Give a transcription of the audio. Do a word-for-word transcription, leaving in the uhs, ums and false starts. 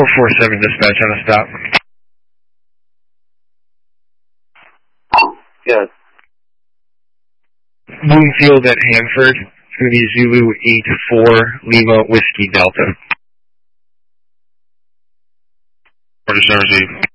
four four seven dispatch on a stop. Yes. Bloomfield at Hanford. It's going to be Zulu eight four Lima Whiskey Delta. forty-seven Z.